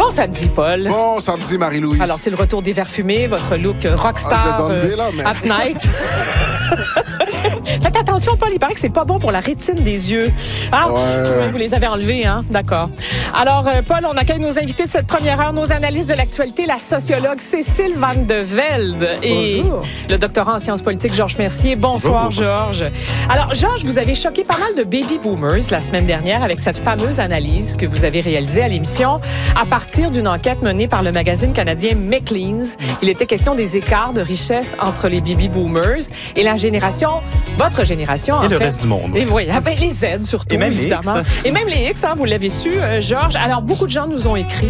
Bon samedi, Paul. Bon samedi, Marie-Louise. Alors, c'est le retour des verres fumés, votre look rockstar at night. Faites attention, Paul, il paraît que c'est pas bon pour la rétine des yeux. Ah, ouais. Vous les avez enlevés, hein? D'accord. Alors, Paul, on accueille nos invités de cette première heure, nos analystes de l'actualité, la sociologue Cécile Van de Velde et le doctorant en sciences politiques, Georges Mercier. Bonsoir, Georges. Alors, Georges, vous avez choqué pas mal de baby boomers la semaine dernière avec cette fameuse analyse que vous avez réalisée à l'émission à partir d'une enquête menée par le magazine canadien Maclean's. Il était question des écarts de richesse entre les baby boomers et la génération, votre génération, en fait. Et le reste du monde. Et oui, les Z surtout, et même évidemment. Les X. Et même les X, hein, vous l'avez su, Georges. Alors, beaucoup de gens nous ont écrit.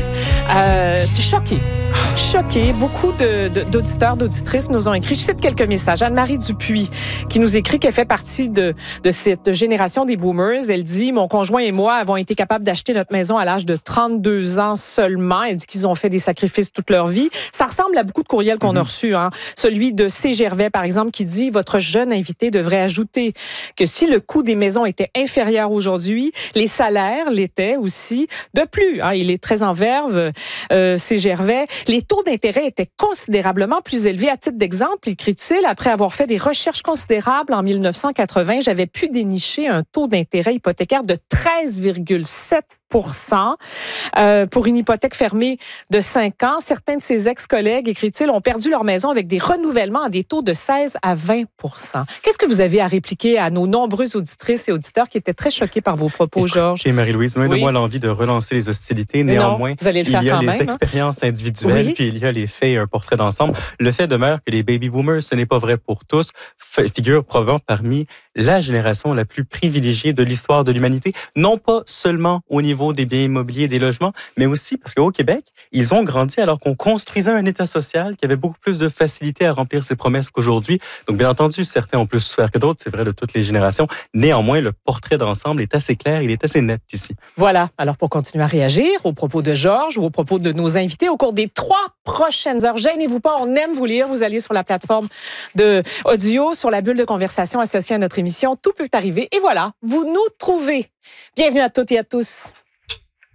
Choqués. Beaucoup d'auditeurs, d'auditrices nous ont écrit. Je cite quelques messages. Anne-Marie Dupuis, qui nous écrit qu'elle fait partie de cette génération des boomers. Elle dit, mon conjoint et moi avons été capables d'acheter notre maison à l'âge de 32 ans seulement. Elle dit qu'ils ont fait des sacrifices toute leur vie. Ça ressemble à beaucoup de courriels qu'on a reçus. Hein. Celui de C. Gervais, par exemple, qui dit, votre jeune invité devrait ajouter que si le coût des maisons était inférieur aujourd'hui, les salaires l'étaient aussi. De plus, hein, il est très en verve, C. Gervais, les taux d'intérêt étaient considérablement plus élevés. À titre d'exemple, écrit-il, après avoir fait des recherches considérables en 1980, j'avais pu dénicher un taux d'intérêt hypothécaire de 13,7% pour une hypothèque fermée de 5 ans. Certains de ses ex-collègues, écrit-il, ont perdu leur maison avec des renouvellements à des taux de 16 à 20%. Qu'est-ce que vous avez à répliquer à nos nombreuses auditrices et auditeurs qui étaient très choqués par vos propos, Georges? Et Marie-Louise, loin de moi l'envie de relancer les hostilités. Néanmoins, vous allez le faire il y a quand les même, expériences individuelles, puis il y a les faits et un portrait d'ensemble. Le fait demeure que les baby boomers, ce n'est pas vrai pour tous, figurent probablement parmi la génération la plus privilégiée de l'histoire de l'humanité, non pas seulement au niveau des biens immobiliers et des logements, mais aussi parce qu'au Québec, ils ont grandi alors qu'on construisait un État social qui avait beaucoup plus de facilité à remplir ses promesses qu'aujourd'hui. Donc, bien entendu, certains ont plus souffert que d'autres, c'est vrai de toutes les générations. Néanmoins, le portrait d'ensemble est assez clair, il est assez net ici. Voilà. Alors, pour continuer à réagir aux propos de Georges ou aux propos de nos invités au cours des 3 prochaines heures, gênez-vous pas, on aime vous lire. Vous allez sur la plateforme de audio, sur la bulle de conversation associée à notre émission. Tout peut arriver. Et voilà, vous nous trouvez. Bienvenue à toutes et à tous.